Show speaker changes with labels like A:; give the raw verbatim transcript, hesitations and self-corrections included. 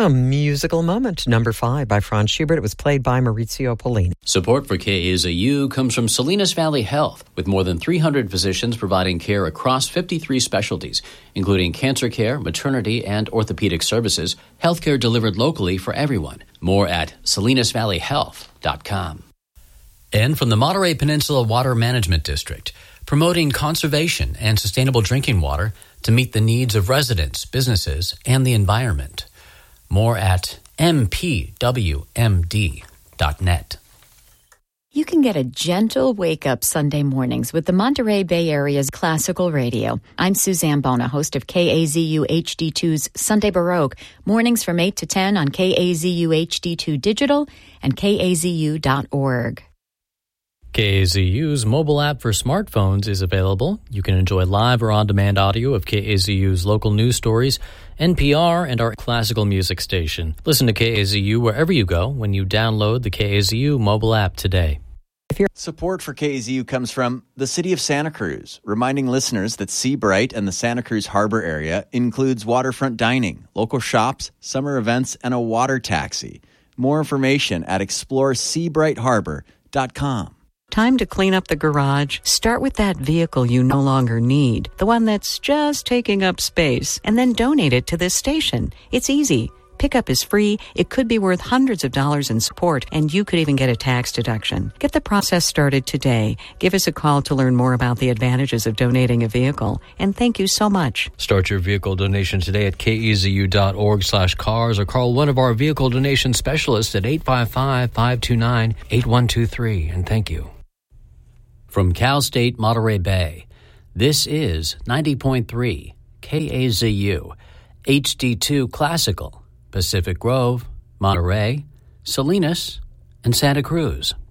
A: A musical moment, number five by Franz Schubert. It was played by Maurizio Pollini.
B: Support for K A Z U comes from Salinas Valley Health, with more than three hundred physicians providing care across fifty-three specialties, including cancer care, maternity, and orthopedic services, healthcare delivered locally for everyone. More at salinas valley health dot com. And from the Monterey Peninsula Water Management District, promoting conservation and sustainable drinking water to meet the needs of residents, businesses, and the environment. More at m p w m d dot net.
C: You can get a gentle wake-up Sunday mornings with the Monterey Bay Area's classical radio. I'm Suzanne Bona, host of K A Z U H D two's Sunday Baroque, mornings from eight to ten on K A Z U H D two Digital and K A Z U dot org.
D: K A Z U's mobile app for smartphones is available. You can enjoy live or on-demand audio of K A Z U's local news stories, N P R, and our classical music station. Listen to K A Z U wherever you go when you download the K A Z U mobile app today.
E: Support for K A Z U comes from the City of Santa Cruz, reminding listeners that Sea Bright and the Santa Cruz Harbor area includes waterfront dining, local shops, summer events, and a water taxi. More information at explore sea bright harbor dot com.
A: Time to clean up the garage. Start with that vehicle you no longer need, the one that's just taking up space, and then donate it to this station. It's easy. Pickup is free. It could be worth hundreds of dollars in support, and you could even get a tax deduction. Get the process started today. Give us a call to learn more about the advantages of donating a vehicle. And thank you so much.
D: Start your vehicle donation today at k e z u dot org slash cars or call one of our vehicle donation specialists at eight five five, five two nine, eight one two three. And thank you.
B: From Cal State Monterey Bay, this is ninety point three K A Z U, H D two Classical, Pacific Grove, Monterey, Salinas, and Santa Cruz.